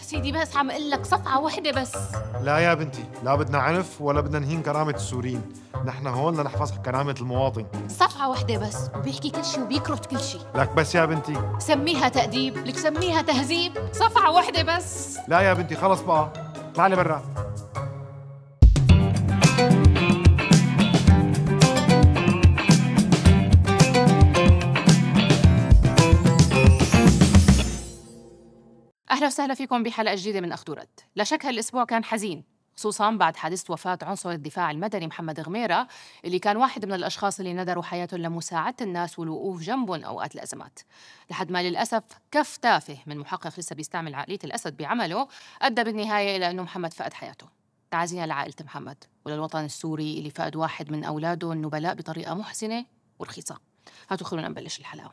سيدي بس عم اقول لك صفعة واحدة بس. لا يا بنتي، لا بدنا عنف ولا بدنا نهين كرامة السوريين. نحن هون لنحفظ كرامة المواطن. صفعة واحدة بس وبيحكي كل شيء وبيكرت كل شيء. لك بس يا بنتي. سميها تأديب، لك سميها تهذيب. صفعة واحدة بس. لا يا بنتي خلص بقى، اطلع لي برا. أهلا وسهلا فيكم بحلقة جديدة من أخذ ورد. لا شك هالأسبوع كان حزين، خصوصاً بعد حادثة وفاة عنصر الدفاع المدني محمد غميرة، اللي كان واحد من الأشخاص اللي ندروا حياتهم لمساعدة الناس والوقوف جنبهم أوقات الأزمات، لحد ما للأسف كف تافه من محقق لسه بيستعمل عقلية الأسد بعمله أدى بالنهاية إلى أنه محمد فقد حياته. تعازينا لعائلة محمد وللوطن السوري اللي فقد واحد من أولاده النبلاء بطريقة محزنة ورخيصة. هاتوا خلونا نبلش الحلقة.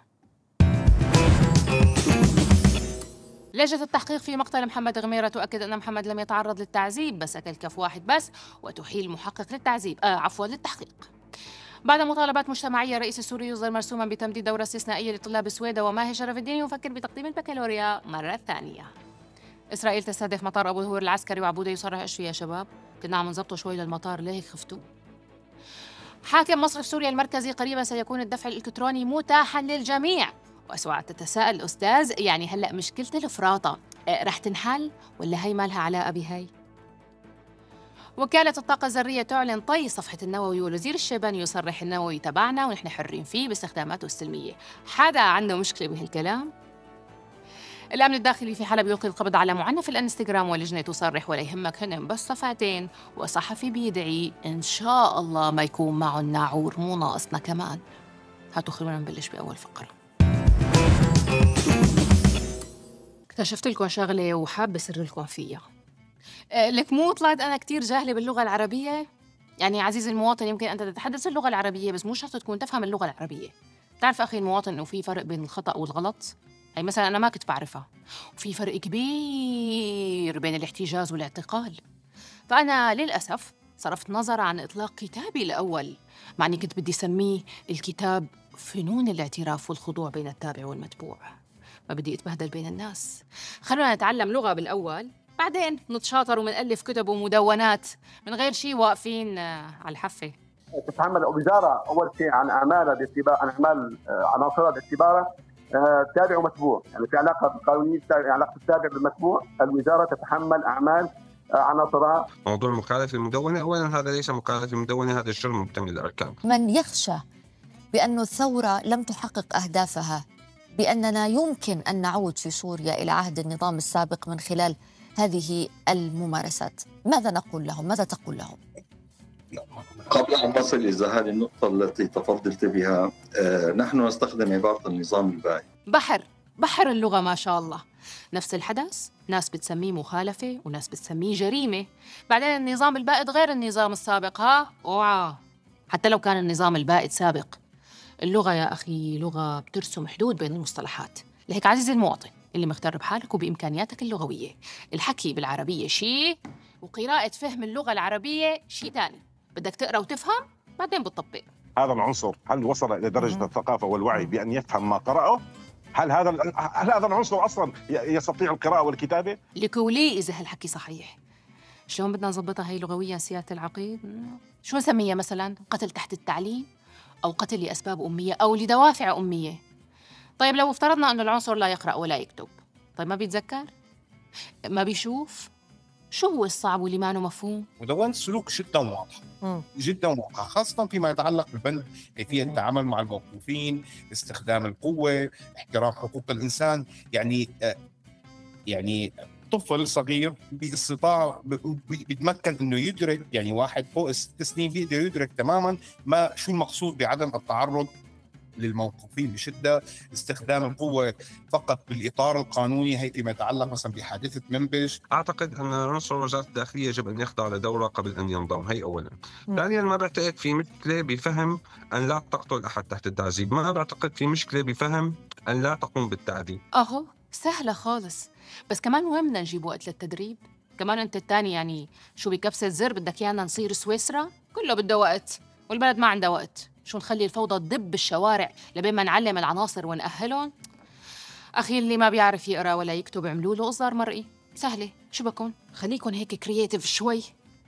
لجنة التحقيق في مقتل محمد غميرة تؤكد أن محمد لم يتعرض للتعذيب، بس أكل كف واحد بس، وتحيل المحقق للتحقيق. بعد مطالبات مجتمعية، الرئيس السوري يصدر مرسوما بتمديد دورة استثنائية لطلاب السويدة، وماهي شرف الدين يفكر بتقديم البكالوريا مرة ثانية. إسرائيل تستهدف مطار أبو الهور العسكري، وعبودة يصرح إيش فيه يا شباب؟ كنا عم نظبطه شوي للمطار، ليه خفتوا؟ حاكم مصرف سوريا المركزي قريبا سيكون الدفع الإلكتروني متاحا للجميع. وأسوأ تتساءل الأستاذ، يعني هلأ مشكلة الفراطة رح تنحل ولا هي مالها علاقة بهي؟ وكالة الطاقة الذرية تعلن طي صفحة النووي، والوزير الشيباني يصرح النووي تبعنا ونحن حرين فيه باستخداماته السلمية. حدا عنده مشكلة بهالكلام؟ الأمن الداخلي في حلب يلقي القبض على معنف الانستغرام، واللجنة تصرح ولا يهمك هن بس صفحتين، وصحفي بيدعي إن شاء الله ما يكون معه الناعور، مو ناقصنا كمان. هاتوا خلونا نبلش بأول فقرة. اكتشفت لكم شغلة وحابة سر لكم فيها. لك مو طلعت أنا كتير جاهلة باللغة العربية؟ يعني عزيزي المواطن، يمكن أنت تتحدث اللغة العربية بس مو شرط تكون تفهم اللغة العربية. بتعرف أخي المواطن إنه في فرق بين الخطأ والغلط؟ هي مثلا أنا ما كنت بعرفها. وفي فرق كبير بين الاحتجاز والاعتقال. فأنا للأسف صرفت نظر عن إطلاق كتابي الأول، مع أني كنت بدي سميه الكتاب فنون الاعتراف والخضوع بين التابع والمتبوع. ما بدي أتبهدل بين الناس. خلونا نتعلم لغة بالأول، بعدين نتشاطر ومنألف كتب ومدونات من غير شيء واقفين على الحافة. تتحمل الوزارة أول شيء عن أعمالها باعتبار عن أعمال عناصرها باعتبارها تابع ومتبوع، يعني في علاقة قانونية، علاقة التابع بالمتبوع. الوزارة تتحمل أعمال عناصرها. موضوع المخالفة المدونة، أولا هذا ليس مخالفة مدونة، هذا الجرم مكتمل الأركان. من يخشى بأن الثورة لم تحقق أهدافها، بأننا يمكن أن نعود في سوريا إلى عهد النظام السابق من خلال هذه الممارسات، ماذا نقول لهم؟ ماذا تقول لهم؟ قبل أن نصل إلى هذه النقطة التي تفضلت بها، نحن نستخدم عبارة النظام البائد. بحر اللغة ما شاء الله. نفس الحدث ناس بتسميه مخالفة وناس بتسميه جريمة. بعدين النظام البائد غير النظام السابق، اوعى. حتى لو كان النظام البائد سابق، اللغة يا أخي لغة بترسم حدود بين المصطلحات. لهيك عزيزي المواطن اللي مغترب حالك وبإمكانياتك اللغوية، الحكي بالعربية شيء وقراءة فهم اللغة العربية شيء تاني. بدك تقرأ وتفهم بعدين بتطبق. هذا العنصر هل وصل إلى درجة الثقافة والوعي بأن يفهم ما قرأه؟ هل هذا العنصر أصلا يستطيع القراءة والكتابة؟ لكولي إذا هالحكي صحيح. شلون بدنا نضبطها هي لغويا سيادة العقيد؟ شو نسميها مثلا؟ قتل تحت التعليم، أو قتل لأسباب أمية، أو لدوافع أمية. طيب لو افترضنا أن العنصر لا يقرأ ولا يكتب، طيب ما بيتذكر؟ ما بيشوف؟ شو هو الصعب واللي ما مفهوم؟ مدونة السلوك جدا واضح، جدا واضح، خاصة فيما يتعلق ببند كيفية التعامل مع الموقوفين، استخدام القوة، احترام حقوق الإنسان. يعني طفل صغير باستطاعة بيتمكن إنه يدرك، يعني واحد فوق 6 سنين بيقدر يدرك تماماً ما شو المقصود بعدم التعرض للموقوفين بشدة، استخدام القوة فقط بالإطار القانوني. هي فيما يتعلق مثلا بحادثة منبج. أعتقد أن عنصر وزارة الداخلية يجب أن يخضع لدورة قبل أن ينضم، هي أولا. ثانيا، ما بعتقد في مشكلة بفهم أن لا تقتل أحد تحت التعذيب، ما بعتقد في مشكلة بفهم أن لا تقوم بالتعذيب. أهو سهلة خالص، بس كمان مهم بدنا نجيب وقت للتدريب. كمان أنت التاني يعني شو بكبسة زر بدك يانا نصير سويسرا؟ كله بده وقت، والبلد ما عندها وقت. شو نخلي الفوضى تدب بالشوارع لبين ما نعلم العناصر ونأهلهم؟ أخي اللي ما بيعرف يقرأ ولا يكتب عملوا له إصدار مرئي. سهلة، شو بكون؟ خليكن هيك كرياتيف شوي.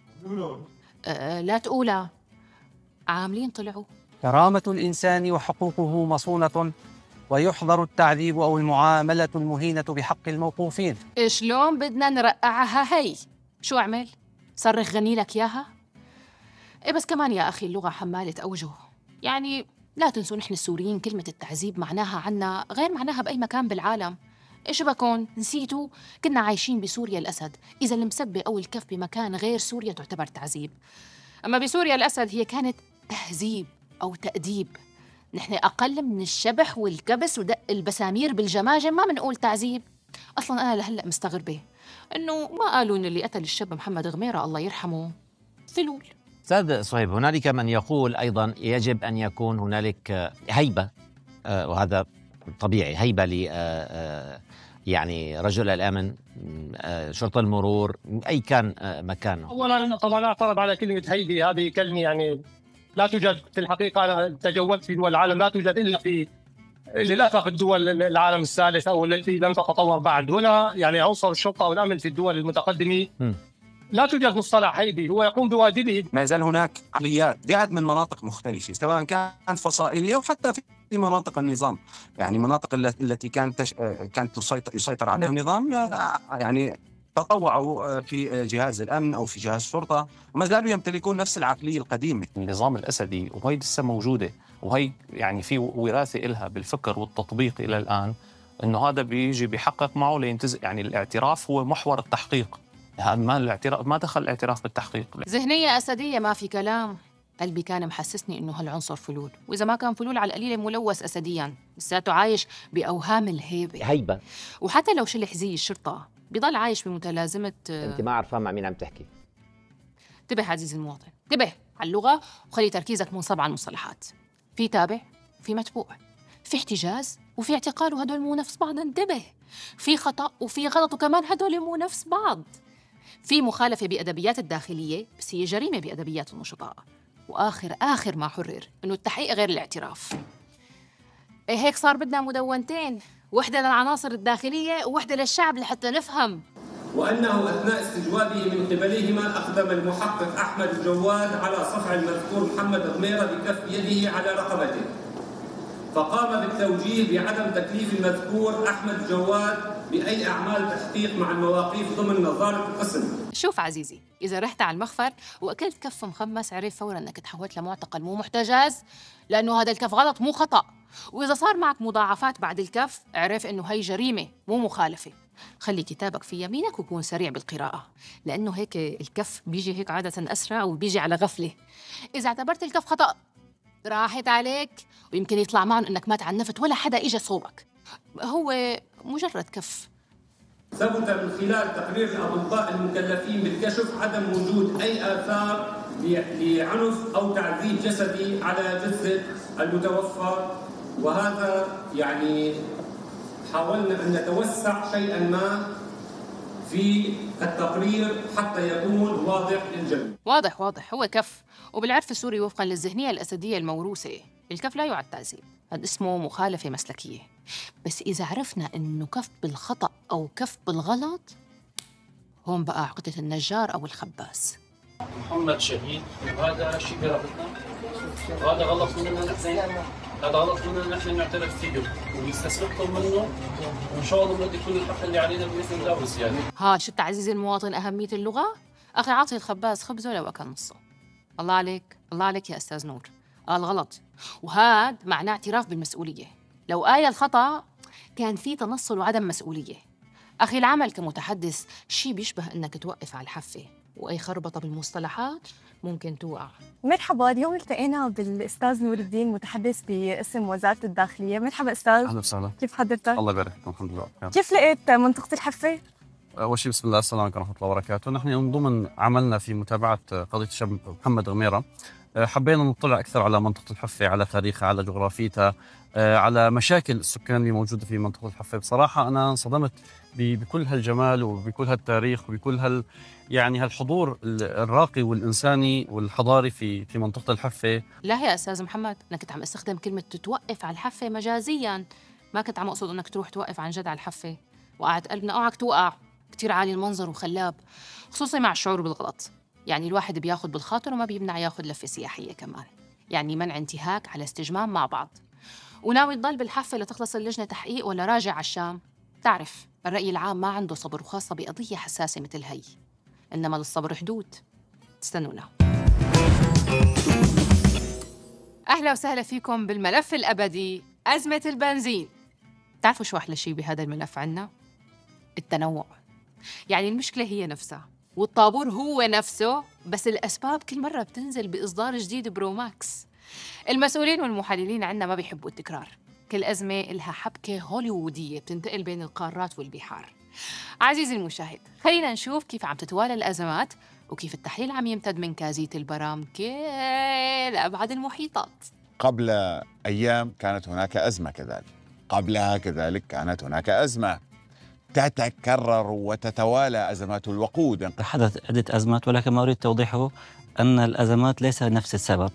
لا تقولها. عاملين طلعوا. كرامة الإنسان وحقوقه مصونة، ويحظر التعذيب أو المعاملة المهينة بحق الموقوفين. شلون بدنا نرقعها هي؟ شو أعمل؟ صرخ غني لك إياها؟ إيه بس كمان يا أخي اللغة حمالة أوجه. يعني لا تنسوا نحن السوريين كلمة التعذيب معناها عنا غير معناها بأي مكان بالعالم. إيش بكون؟ نسيتوا؟ كنا عايشين بسوريا الأسد، إذا المسبة أو الكف بمكان غير سوريا تعتبر تعذيب. أما بسوريا الأسد هي كانت تهذيب أو تأديب. نحن أقل من الشبح والكبس ودق البسامير بالجماجم ما بنقول تعذيب. أصلاً أنا لهلأ مستغربة إنه ما قالوا إن اللي قتل الشاب محمد غميرة الله يرحمه فلول. أستاذ صهيب، هنالك من يقول أيضاً يجب أن يكون هنالك هيبة، وهذا طبيعي، هيبة ل يعني رجل الأمن، شرطة المرور، أي كان مكانه. أولاً طبعاً أعترض على كلمة هيبة. هذه كلمة يعني لا توجد في الحقيقة. أنا تجولت في دول العالم لا توجد إلا في للأسف الدول العالم الثالث أو التي لم تتطور بعد. هنا يعني عنصر الشرطة والأمن في الدول المتقدمة لا توجد مصطلح هيبي، هو يقوم بواجبه. ما يزال هناك عقليات جاءت من مناطق مختلفة سواء كانت فصائلية وحتى في مناطق النظام، يعني مناطق التي كانت يسيطر عليها النظام، يعني تطوعوا في جهاز الأمن أو في جهاز الشرطة وما زالوا يمتلكون نفس العقلية القديمة. النظام الأسدي وهي لسه موجودة، وهي يعني في وراثة إلها بالفكر والتطبيق إلى الآن، إنه هذا بيجي بيحقق معه لينتزع. يعني الاعتراف هو محور التحقيق، ما الاعتراف ما دخل الاعتراف بالتحقيق. ذهنية أسدية ما في كلام. قلبي كان محسسني إنه هالعنصر فلول، وإذا ما كان فلول على القليل ملوث أسديا، لساته عايش بأوهام الهيبة. وحتى لو شلح زي الشرطة بيضل عايش بمتلازمة. أنت ما عارفة مع مين عم تحكي. انتبه عزيزي المواطن، انتبه على اللغة وخلي تركيزك منصب على المصطلحات. في تابع، في متبوع، في احتجاز وفي اعتقال، وهدول مو نفس بعض. انتبه، في خطأ وفي غلط، وكمان هدول مو نفس بعض. في مخالفة بأدبيات الداخلية بس هي جريمة بأدبيات النشطاء. وآخر ما حرر إنه التحقيق غير الاعتراف. إيه هيك صار بدنا مدونتين، وحدة للعناصر الداخلية ووحدة للشعب لحتى نفهم. وأنه أثناء استجوابه من قبلهما أقدم المحقق أحمد الجواد على صفع المذكور محمد غميرة بكف يده على رقبته، فقام بالتوجيه بعدم تكليف المذكور أحمد الجواد بأي أعمال تحقيق مع المواقيف ضمن نظارة القسم. شوف عزيزي، إذا رحت على المخفر وأكلت كف مخمس عرف فوراً أنك تحولت لمعتقل مو محتجز، لأنه هذا الكف غلط مو خطأ. وإذا صار معك مضاعفات بعد الكف اعرف أنه هي جريمة مو مخالفة. خلي كتابك في يمينك وكون سريع بالقراءة، لأنه هيك الكف بيجي هيك عادة أسرع وبيجي على غفلة. إذا اعتبرت الكف خطأ راحت عليك، ويمكن يطلع معهم أنك ما تعنفت ولا حدا إجا صوبك، هو مجرد كف. ثبت من خلال تقرير الأطباء المكلفين بالكشف عدم وجود أي آثار لعنف أو تعذيب جسدي على جثة المتوفى، وهذا يعني حاولنا أن نتوسع شيئاً ما في التقرير حتى يكون واضح للجميع. واضح هو كف. وبالعرف السوري وفقاً للذهنية الأسدية الموروثة الكف لا يعد تعذيب، هذا اسمه مخالفة مسلكية. بس إذا عرفنا إنه كف بالخطأ أو كف بالغلط، هون بقى عقدة النجار أو الخباز. محمد شهيد، وهذا شيء برغبتنا، وهذا غلط مننا نحن، هذا غلط مننا نحن نعترف فيه ونستسلمكم منه، وإن شاء الله بدي يكون الحق اللي علينا بإذن الله وزيادة. شفت عزيزي المواطن أهمية اللغة؟ أخي عاطي الخباز خبزه لو أكل نصه. الله عليك يا أستاذ نور، قال غلط، وهذا معناه اعتراف بالمسؤولية. لو الخطأ كان في تنصل وعدم مسؤولية. أخي العمل كمتحدث شيء بيشبه أنك توقف على الحافة، وأي خربطة بالمصطلحات ممكن توقع. مرحبا، اليوم التقينا بالأستاذ نور الدين متحدث باسم وزارة الداخلية. مرحبا أستاذ. أهلا وسهلا. كيف حضرتك؟ الله يبارك فيكم. الحمد لله. كيف لقيت منطقة الحفة؟ أول شيء بسم الله، السلام عليكم ورحمة الله وبركاته. نحن من ضمن عملنا في متابعة قضية الشاب محمد غميرة حبينا نطلع أكثر على منطقة الحفة، على تاريخها، على جغرافيتها، على مشاكل السكان اللي موجودة في منطقة الحفة. بصراحة أنا انصدمت بكل هالجمال وبكل هالتاريخ وبكل يعني هالحضور الراقي والإنساني والحضاري في منطقة الحفة. لا يا أستاذ محمد، أنا كنت عم استخدم كلمة توقف على الحفة مجازياً، ما كنت عم أقصد أنك تروح توقف عن جد على الحفة. وقعت قلبنا أوعك توقع، كتير كتير عالي المنظر وخلاب، خصوصي مع الشعور بالغلط. يعني الواحد بياخد بالخاطر وما بيمنع ياخد لفة سياحية كمان، يعني منع انتهاك على استجمام مع بعض. وناوي تضل بالحافة لتخلص اللجنة تحقيق ولا راجع على الشام؟ تعرف الرأي العام ما عنده صبر، وخاصة بقضية حساسة مثل هي، إنما للصبر حدود. استنونا. أهلا وسهلا فيكم بالملف الأبدي، أزمة البنزين. تعرفوا شو أحلى شيء بهذا الملف عنا؟ التنوع. يعني المشكلة هي نفسها والطابور هو نفسه، بس الأسباب كل مرة بتنزل بإصدار جديد برو ماكس. المسؤولين والمحللين عنا ما بيحبوا التكرار، كل أزمة إلها حبكة هوليوودية بتنتقل بين القارات والبحار. عزيزي المشاهد، خلينا نشوف كيف عم تتوالى الأزمات وكيف التحليل عم يمتد من كازيت البرام لأبعد المحيطات. قبل أيام كانت هناك أزمة كذلك، قبلها كذلك كانت هناك أزمة، تتكرر وتتوالى أزمات الوقود. حدث عدة أزمات، ولكن ما أريد توضيحه أن الأزمات ليس نفس السبب.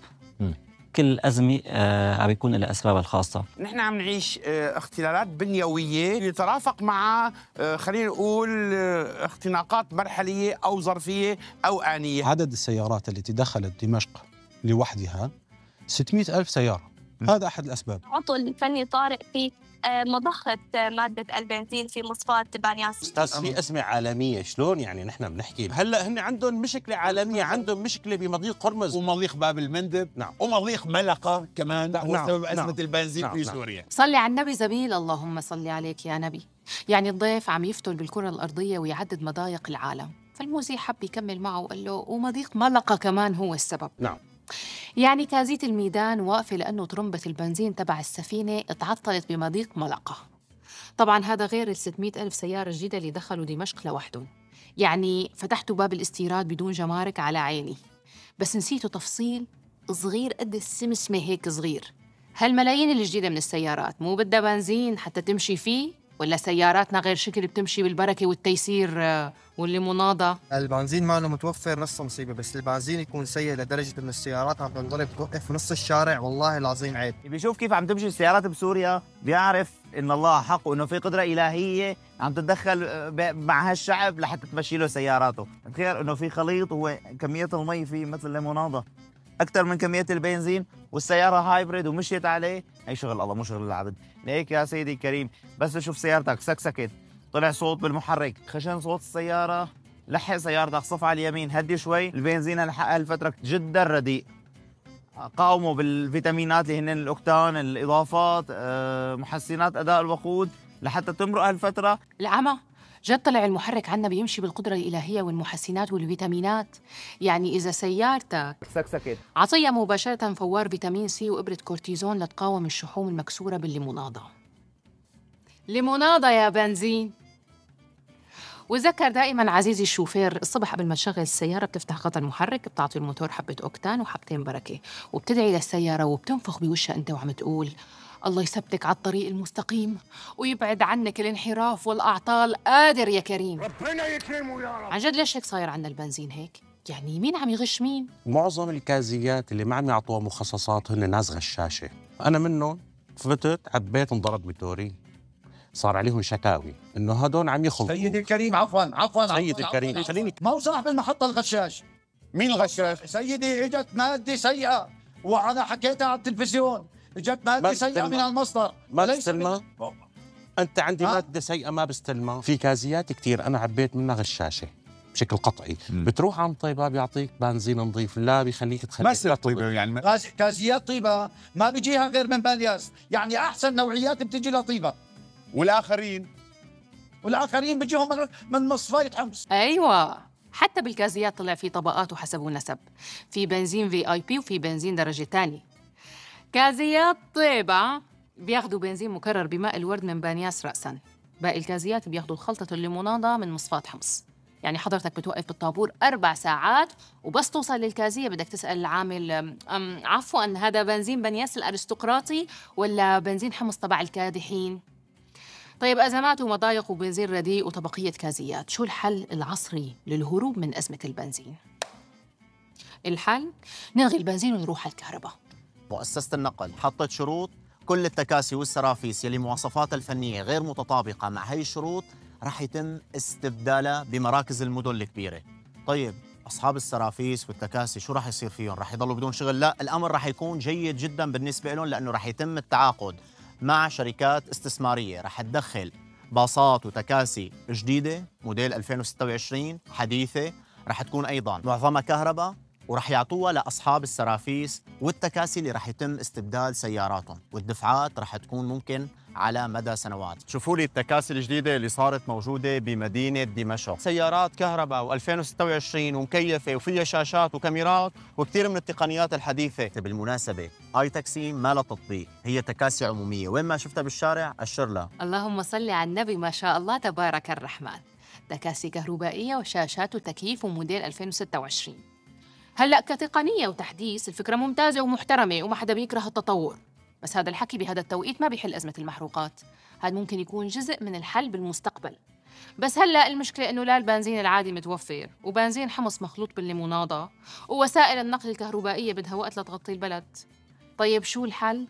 كل أزمة عم يكون لها أسبابها الخاصة. نحن عم نعيش اختلالات بنيوية يترافق مع خلينا نقول اختناقات مرحلية أو ظرفية أو آنية. عدد السيارات التي دخلت دمشق لوحدها 600,000 سيارة، هذا أحد الأسباب. عطل فني طارئ في مضخة مادة البنزين في مصفاة بانياس. أستاذ في أزمة عالمية، شلون يعني نحن بنحكي هلا هن عندهم مشكلة عالمية، عندهم مشكلة بمضيق هرمز ومضيق باب المندب. نعم. ومضيق ملقا كمان هو نعم. سبب أزمة نعم. البنزين نعم. في نعم. سوريا. صلي على النبي زميل، اللهم صلي عليك يا نبي. يعني الضيف عم يفتل بالكرة الأرضية ويعدد مضايق العالم، فالمذيع حب يكمل معه وقال له ومضيق ملقا كمان هو السبب. نعم. يعني كازيت الميدان واقفة لأنه طرمبة البنزين تبع السفينة اتعطلت بمضيق ملقا. طبعاً هذا غير 600,000 سيارة جديدة اللي دخلوا دمشق لوحدهم. يعني فتحتوا باب الاستيراد بدون جمارك على عيني، بس نسيتوا تفصيل صغير قد السمسمة هيك صغير. هالملايين الجديدة من السيارات مو بدها بنزين حتى تمشي فيه، ولا سياراتنا غير شكل بتمشي بالبركة والتيسير والليموناضة؟ البنزين ما له متوفر نص مصيبة، بس البنزين يكون سيء لدرجة إن السيارات عم تنضرب توقف في نص الشارع، والله العظيم عيب. بيشوف كيف عم تمشي السيارات بسوريا بيعرف إن الله حق وإنه في قدرة إلهية عم تتدخل مع هالشعب لحتى تمشي له سياراته. تخيل إنه في خليط هو كمية المي فيه مثل ليموناضة أكثر من كمية البنزين، والسيارة هايبريد ومشيت عليه. أي شغل الله مو شغل العبد. ليك يا سيدي الكريم بس تشوف سيارتك سكسكت، طلع صوت بالمحرك، خشن صوت السيارة، لحق سيارتك صف على اليمين، هدي شوي، البنزين لحق هالفترة جدا رديء. قاوموا بالفيتامينات اللي هن الأوكتان، الإضافات، محسنات أداء الوقود لحتى تمرق هالفترة. العمى جد طلع المحرك عنا بيمشي بالقدرة الإلهية والمحسنات والفيتامينات. يعني إذا سيارتك سكسكت عطيها مباشرة فوار فيتامين سي وإبرة كورتيزون لتقاوم الشحوم المكسورة بالليموناضة. ليموناضة يا بنزين. وذكر دائما عزيزي الشوفير، الصبح قبل ما تشغل السيارة بتفتح غطا المحرك، بتعطي الموتور حبة أوكتان وحبتين بركة، وبتدعي للسيارة وبتنفخ بوشها أنت وعم تقول الله يثبتك على الطريق المستقيم ويبعد عنك الانحراف والأعطال، قادر يا كريم. ربنا يكرمه يا رب. عن جد ليش هيك صاير عنا البنزين هيك؟ يعني مين عم يغش مين؟ معظم الكازيات اللي ما عم يعطوها مخصصات هن ناس غشاشة. أنا منهم فتت عبيت انضرب موتوري، صار عليهم شكاوي إنه هدول عم يخلطوا. سيدي الكريم عفوا سيدي الكريم خليني. ما هو صاحب المحطة الغشاش. مين الغشاش؟ سيدي اجت مادة سيئة وأنا حكيتها على التلفزيون، اجت مادة سيئة من المصدر. ما بستلمها؟ أنت عندي مادة سيئة ما بستلمها. في كازيات كتير أنا عبيت منها غشاشة بشكل قطعي. بتروح عن طيبة بيعطيك بنزين نظيف، لا بيخليك تخليك ما صير طيبة. يعني كازيات طيبة ما بيجيها غير من بانياس، يعني أحسن نوعيات بتجي لها طيبة. والآخرين بيجيهم من مصفاية حمص. أيوة، حتى بالكازيات طلع في طبقات وحسب ونسب، في بنزين VIP وفي بنزين درجة تانية. كازيات طيبة بياخدوا بنزين مكرر بماء الورد من بانياس رأساً، باقي الكازيات بياخدوا خلطة الليموناضة من مصفاة حمص. يعني حضرتك بتوقف بالطابور 4 ساعات وبس توصل للكازية بدك تسأل العامل عفواً هذا بنزين بانياس الأرستقراطي ولا بنزين حمص تبع الكادحين؟ طيب أزمات ومضايق وبنزين رديء وطبقية كازيات، شو الحل العصري للهروب من أزمة البنزين؟ الحل نلغي البنزين ونروح على الكهرباء. مؤسسة النقل حطت شروط، كل التكاسي والسرافيس يلي مواصفاتها الفنية غير متطابقة مع هي الشروط رح يتم استبدالها بمراكز المدن الكبيرة. طيب أصحاب السرافيس والتكاسي شو رح يصير فيهم؟ رح يضلوا بدون شغل؟ لا، الأمر رح يكون جيد جدا بالنسبة لهم، لأنه رح يتم التعاقد مع شركات استثمارية رح تدخل باصات وتكاسي جديدة موديل 2026 حديثة، رح تكون أيضا معظمها كهرباء، ورح يعطوها لأصحاب السرافيس والتكاسي اللي رح يتم استبدال سياراتهم، والدفعات رح تكون ممكن على مدى سنوات. شوفوا لي التكاسي الجديدة اللي صارت موجودة بمدينة دمشق، سيارات كهرباء و2026 ومكيفة وفيها شاشات وكاميرات وكثير من التقنيات الحديثة. بالمناسبة آي تاكسي ما لها تطبيق، هي تكاسي عمومية، وين ما شفتها بالشارع أشر لها. اللهم صل على النبي، ما شاء الله تبارك الرحمن. تكاسي كهربائية وشاشات وتكييف وموديل 2026. هلأ كتقنية وتحديث الفكرة ممتازة ومحترمة وما حدا بيكره التطور، بس هذا الحكي بهذا التوقيت ما بيحل أزمة المحروقات. هذا ممكن يكون جزء من الحل بالمستقبل، بس هلأ المشكلة إنه لا البنزين العادي متوفر، وبنزين حمص مخلوط بالليموناضة، ووسائل النقل الكهربائية بدها وقت لتغطي البلد. طيب شو الحل؟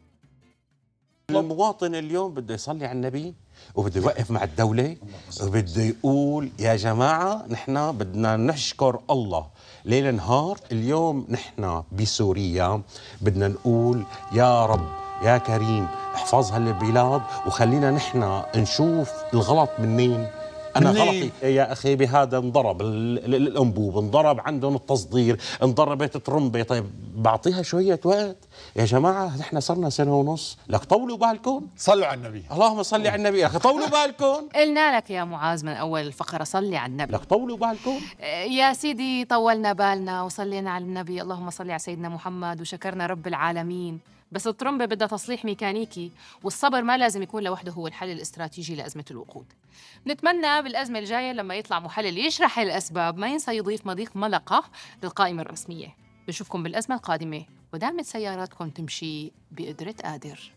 المواطن اليوم بده يصلي على النبي وبده يوقف مع الدولة وبده يقول يا جماعة نحن بدنا نشكر الله ليل نهار. اليوم نحن بسوريا بدنا نقول يا رب يا كريم احفظ هالبلاد وخلينا نحن نشوف الغلط منين. أنا غلطي يا أخي بهذا انضرب الأنبوب، انضرب عندهم التصدير، انضربت الترمبة. طيب بعطيها شوية وقت يا جماعة، نحن صرنا سنة ونص، لك طولوا بالكم. صلوا على النبي. اللهم صل على النبي يا أخي، طولوا بالكم. قلنا لك يا معاذ من أول الفقرة صلي على النبي. لك طولوا بالكم. يا سيدي طولنا بالنا وصلينا على النبي، اللهم صل على سيدنا محمد وشكرنا رب العالمين. بس الترمبة بدها تصليح ميكانيكي، والصبر ما لازم يكون لوحده هو الحل الاستراتيجي لأزمة الوقود. نتمنى بالأزمة الجاية لما يطلع محلل يشرح الأسباب ما ينسى يضيف مضيق ملقة للقائمة الرسمية. بنشوفكم بالأزمة القادمة، ودامت سياراتكم تمشي بقدرة قادر.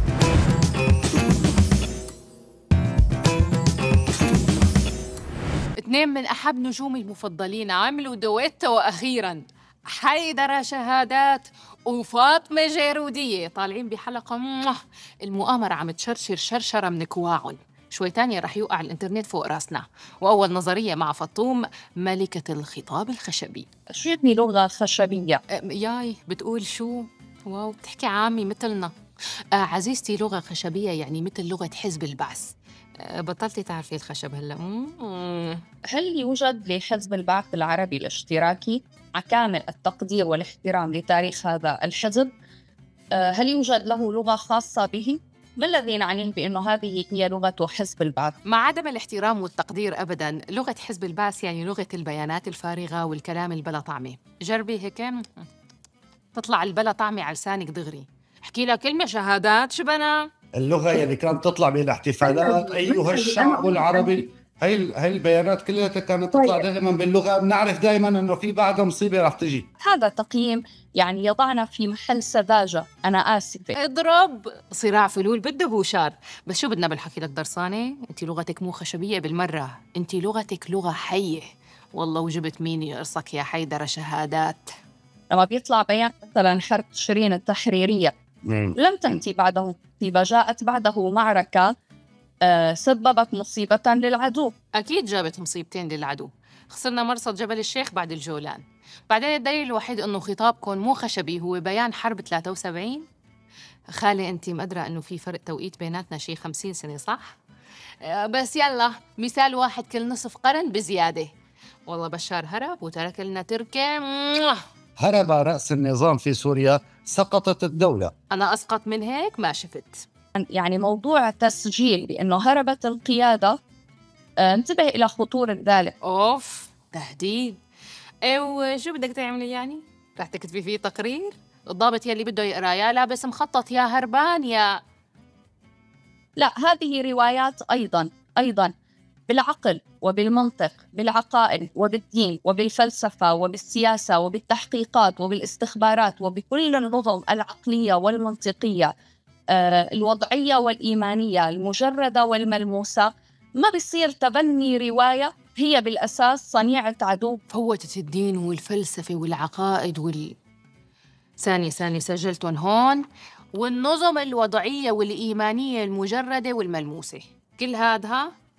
اثنين من أحب نجومي المفضلين عملوا دويتو أخيراً، حيدر شهادات وفاطمة جيرودية طالعين بحلقة المؤامرة عم تشرشر شرشرة من كواعن. شوي تانية رح يوقع الإنترنت فوق راسنا. وأول نظرية مع فطوم ملكة الخطاب الخشبي. شو يعني لغة خشبية؟ ياي بتقول شو؟ واو بتحكي عامي مثلنا. عزيزتي لغة خشبية يعني مثل لغة حزب البعث. بطلتي تعرفي الخشب هلا. هل يوجد لحزب البعث العربي الاشتراكي مع كامل التقدير والاحترام لتاريخ هذا الحزب، هل يوجد له لغة خاصة به؟ ما الذي نعنيه بأنه هذه هي لغة حزب البعث؟ مع عدم الاحترام والتقدير أبداً، لغة حزب البعث يعني لغة البيانات الفارغة والكلام البلا طعمة. جربي هيك تطلع البلا طعمة على لسانك دغري. احكي لها كلمة شهادات شبنا. اللغة اللي كانت تطلع بالاحتفالات أيها الشعب العربي، هاي البيانات كلها كانت تطلع دائما باللغة. بنعرف دائما أنه في بعدها مصيبة رح تجي. هذا تقييم يعني يضعنا في محل سذاجة. أنا آسفة. اضرب صراع فلول بده بوشار. بس شو بدنا بالحكي لك درسانة؟ أنت لغتك مو خشبية بالمرة، أنت لغتك لغة حية. والله وجبت مين يقرصك يا حيدر شهادات. لما بيطلع بيان مثلا حرب تشرين التحريرية لم تأتي بعده مصيبة، جاءت بعده معركة سببت مصيبة للعدو. أكيد جابت مصيبتين للعدو. خسرنا مرصد جبل الشيخ بعد الجولان. بعدين الدليل الوحيد أنه خطابكم مو خشبي هو بيان حرب 73. خالي أنت مقدرة أنه في فرق توقيت بيناتنا شي 50 سنة صح؟ بس يلا مثال واحد كل نصف قرن بزيادة. والله بشار هرب وترك لنا تركيا. هرب رأس النظام في سوريا، سقطت الدولة. أنا أسقط من هيك ما شفت. يعني موضوع تسجيل بأنه هربت القيادة، انتبه إلى خطورة ذلك. أوف تهديد. وشو بدك تعملي يعني؟ رح تكتبي فيه تقرير؟ الضابط يلي بده يقرأ يا لابس مخطط يا هربان يا... لا، هذه روايات أيضاً بالعقل وبالمنطق، بالعقائد وبالدين وبالفلسفة وبالسياسة وبالتحقيقات وبالاستخبارات وبكل النظم العقلية والمنطقية الوضعية والإيمانية المجردة والملموسة. ما بيصير تبني رواية هي بالأساس صنيعة عدو. فوتت الدين والفلسفة والعقائد ثانية سجلتهم هون. والنظم الوضعية والإيمانية المجردة والملموسة، كل هذا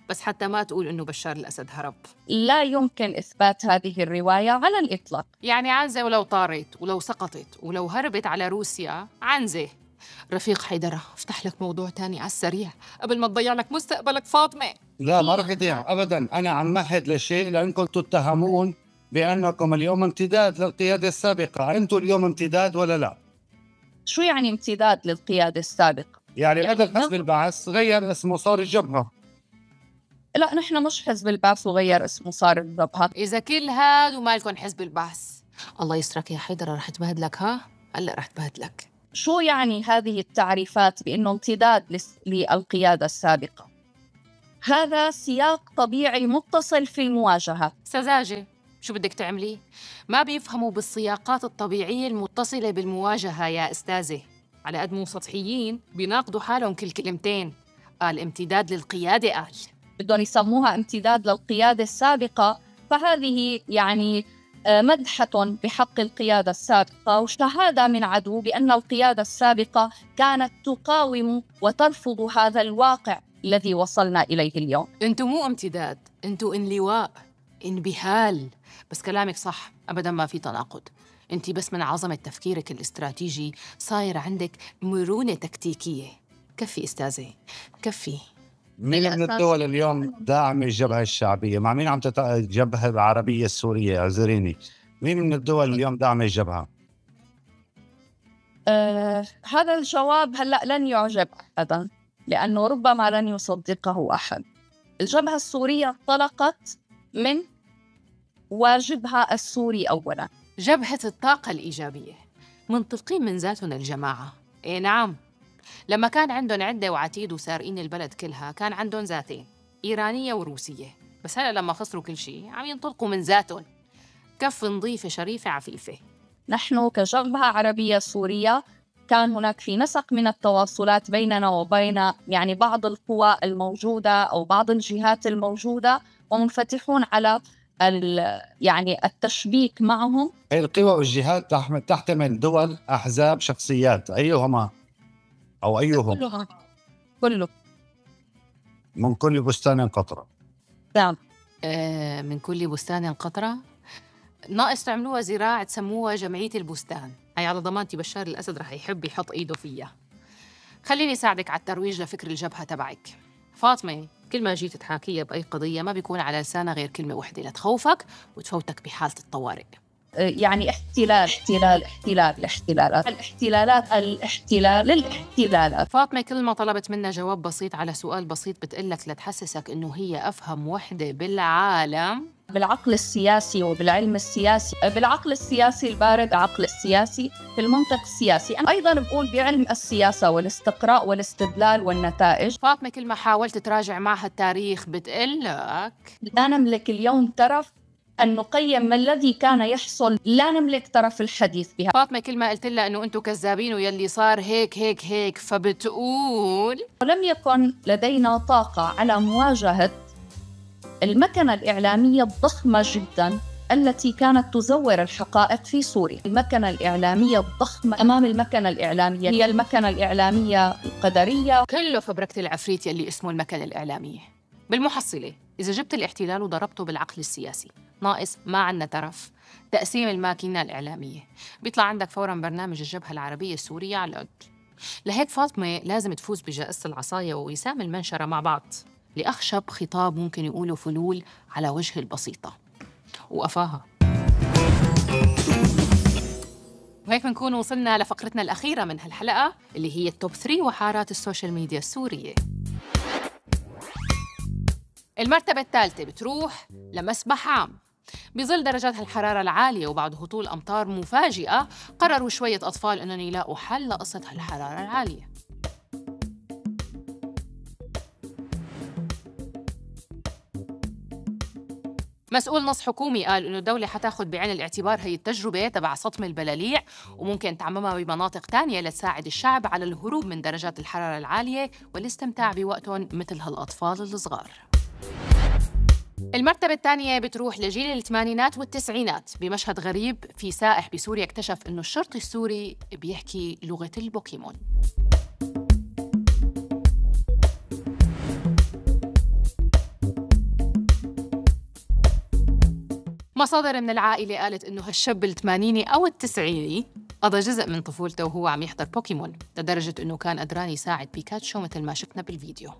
بس حتى ما تقول إنه بشار الأسد هرب. لا يمكن إثبات هذه الرواية على الإطلاق. يعني عنزة ولو طارت ولو سقطت ولو هربت على روسيا عنزة. رفيق حيدرة، افتح لك موضوع تاني على السريع قبل ما تضيع لك مستقبلك فاطمة. لا ما رح يضيع أبدا. أنا عم مهد لشيء لأنكم تتهمون بأنكم اليوم امتداد للقيادة السابقة. أنتم اليوم امتداد ولا لا؟ شو يعني امتداد للقيادة السابقة؟ يعني هذا الحزب البعث غير اسمه صار الجبهة. لا نحن مش حزب البعث وغير اسمه صار الجبهة. إذا كل هاد ومالكم حزب البعث. الله يسترك يا حيدرة، رح تبهدلك. هلا رح تبهدلك. شو يعني هذه التعريفات بأنه امتداد للقيادة السابقة؟ هذا سياق طبيعي متصل في المواجهة. سذاجة، شو بدك تعملي؟ ما بيفهموا بالسياقات الطبيعية المتصلة بالمواجهة يا أستاذة. على قد مو سطحيين بيناقضوا حالهم كل كلمتين. قال امتداد للقيادة، قال بدهم يسموها امتداد للقيادة السابقة، فهذه يعني مدحة بحق القيادة السابقة وشهادة من عدو بأن القيادة السابقة كانت تقاوم وترفض هذا الواقع الذي وصلنا إليه اليوم. انتو مو امتداد، انتو انلواء، انبهال. بس كلامك صح، أبداً ما في تناقض. انتي بس من عظمة تفكيرك الاستراتيجي صاير عندك مرونة تكتيكية. كفي أستاذة، كفي. مين من الدول اليوم داعم الجبهة الشعبية؟ مع مين عم الجبهة العربية السورية؟ اعذريني، مين من الدول اليوم داعم الجبهة؟ هذا الجواب هلأ لن يعجب أحداً، لأنه ربما لن يصدقه أحد. الجبهة السورية انطلقت من واجبها السوري أولاً. جبهة الطاقة الإيجابية منطلقين من ذاتنا الجماعة. إيه نعم، لما كان عندهم عدة وعتيد وسارقين البلد كلها كان عندهم ذاتين، إيرانية وروسية. بس هلأ لما خسروا كل شيء عم ينطلقوا من ذاتهم. كف نظيفة شريفة عفيفة. نحن كجبهة عربية سورية كان هناك في نسق من التواصلات بيننا وبين يعني بعض القوى الموجودة أو بعض الجهات الموجودة، ومنفتحون على يعني التشبيك معهم. هي القوى والجهات تحتمل دول، أحزاب، شخصيات، أيهما أو أيهم؟ كله من كل بستان قطرة. نعم. من كل بستان قطرة. ناقص تعملوها زراعة تسموها جمعية البستان. هي على ضمانتي بشار الأسد رح يحب يحط إيده فيها. خليني ساعدك على الترويج لفكر الجبهة تبعك. فاطمة، كل ما جيت تحاكيها بأي قضية ما بيكون على لسانها غير كلمة واحدة لتخوفك وتفوتك بحالة الطوارئ. يعني الاحتلالات. فاطمة كل ما طلبت منا جواب بسيط على سؤال بسيط بتقلك لتحسسك إنه هي أفهم وحدة بالعالم. بالعقل السياسي وبالعلم السياسي، بالعقل السياسي البارد، العقل السياسي في المنطق السياسي. أنا أيضاً بقول بعلم السياسة والاستقراء والاستدلال والنتائج. فاطمة كل ما حاولت تراجع معها التاريخ بتقلك لا نملك اليوم طرف أن نقيم ما الذي كان يحصل، لا نملك طرف الحديث بها. فاطمة كل ما قلت لها إنه أنتوا كذابين ويلي صار هيك هيك هيك فبتقول ولم يكن لدينا طاقة على مواجهة المكنة الإعلامية الضخمة جداً التي كانت تزور الحقائق في سوريا. المكنة الإعلامية الضخمة أمام المكنة الإعلامية هي المكنة الإعلامية القدرية. كله فبركة العفريت يلي اسمه المكنة الإعلامية. بالمحصلة إذا جبت الاحتلال وضربته بالعقل السياسي ناقص ما عنا طرف تقسيم الماكينة الإعلامية، بيطلع عندك فوراً برنامج الجبهة العربية السورية على الأرض. لهيك فاطمة لازم تفوز بجائزة العصاية ووسام المنشرة مع بعض لأخشب خطاب ممكن يقوله فلول على وجه البسيطة وقفاها. وهيك بنكون وصلنا لفقرتنا الأخيرة من هالحلقة اللي هي التوب 3 وحارات السوشيال ميديا السورية. المرتبة الثالثة بتروح لمسبح عام. بظل درجات الحرارة العالية وبعد هطول أمطار مفاجئة قرروا شوية أطفال أنهم يلاقوا حل لقصة الحرارة العالية. مسؤول نص حكومي قال إنه الدولة حتاخد بعين الاعتبار هي التجربة تبع سطم البلاليع وممكن تعممها بمناطق تانية لتساعد الشعب على الهروب من درجات الحرارة العالية والاستمتاع بوقتهم مثل هالأطفال الصغار. المرتبة الثانية بتروح لجيل الثمانينات والتسعينات. بمشهد غريب في سائح بسوريا اكتشف إنه الشرطي السوري بيحكي لغة البوكيمون. مصادر من العائلة قالت إنه هالشاب الثمانيني أو التسعيني قضى جزء من طفولته وهو عم يحضر بوكيمون، لدرجة إنه كان قدران يساعد بيكاتشو مثل ما شفنا بالفيديو.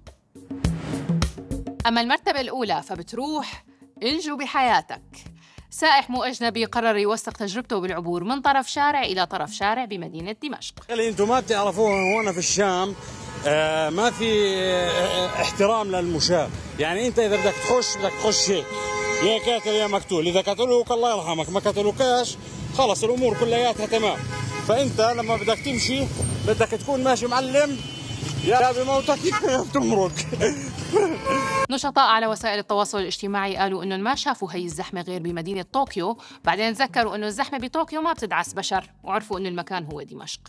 أما المرتبة الأولى فبتروح انجو بحياتك. سائح مو أجنبي قرر يوثق تجربته بالعبور من طرف شارع إلى طرف شارع بمدينة دمشق. اللي انتم ما بتعرفوها هون في الشام ما في احترام للمشاة، يعني انت اذا بدك تخش هيك يا كاتل يا مقتول، اذا قتلوك الله يرحمك، ما قتلوكاش خلص الامور كلياتها تمام. فانت لما بدك تمشي بدك تكون ماشي معلم، يا بموتك يا بتمرق. نشطاء على وسائل التواصل الاجتماعي قالوا انهم ما شافوا هي الزحمه غير بمدينه طوكيو، بعدين تذكروا انه الزحمه بطوكيو ما بتدعس بشر، وعرفوا انه المكان هو دمشق.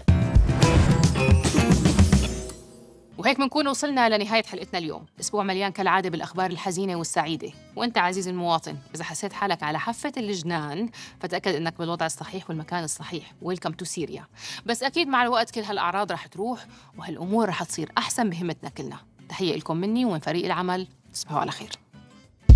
وهيك بنكون وصلنا لنهاية حلقتنا اليوم. أسبوع مليان كالعادة بالأخبار الحزينة والسعيدة، وأنت عزيزي المواطن إذا حسيت حالك على حافة الجنان فتأكد أنك بالوضع الصحيح والمكان الصحيح. ويلكم تو سيريا. بس أكيد مع الوقت كل هالأعراض رح تروح وهالأمور رح تصير أحسن بهمتنا كلنا. تحية لكم مني ومن فريق العمل، تصبحوا على خير.